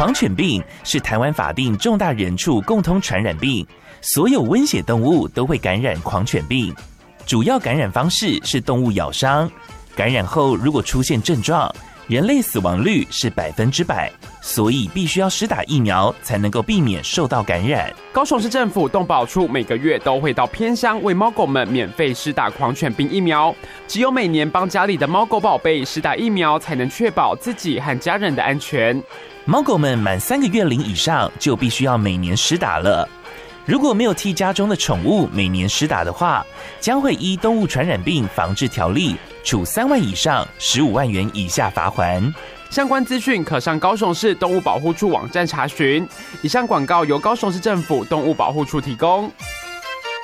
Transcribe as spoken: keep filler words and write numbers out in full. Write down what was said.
狂犬病是台湾法定重大人畜共通传染病，所有温血动物都会感染狂犬病。主要感染方式是动物咬伤，感染后如果出现症状，人类死亡率是百分之百，所以必须要施打疫苗才能够避免受到感染。 高雄市政府动保处每个月都会到偏乡为猫狗们免费施打狂犬病疫苗，只有每年帮家里的猫狗宝贝施打疫苗，才能确保自己和家人的安全。 猫狗们满三个月龄以上就必须要每年施打了。如果没有替家中的宠物每年施打的话，将会依动物传染病防治条例处三万以上十五万元以下罚锾。 相关资讯可上高雄市动物保护处网站查询。以上广告由高雄市政府动物保护处提供。